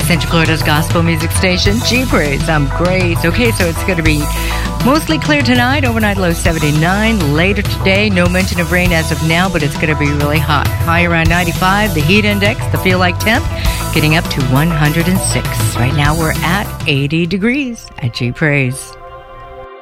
Central Florida's gospel music station, G-Praise. I'm Grace. Okay, so it's going to be mostly clear tonight. Overnight low 79. Later today, no mention of rain as of now, but it's going to be really hot. High around 95. The heat index, the feel like temp, getting up to 106. Right now we're at 80 degrees at G-Praise.